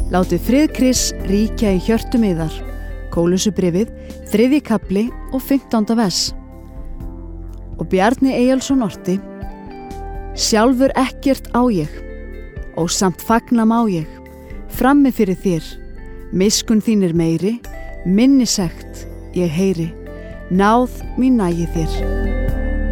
Látið frið Krists ríkja í hjörtum yðar. Kólusubréfið, 3. kafli og 15. vers. Og Bjarni Eyjólfsson orti: Sjálfur ekkert á ég, og samt fagna má ég, frammi fyrir þér. Miskunn þín er meiri, minni sekt ég heyri, náð mín nægi þér.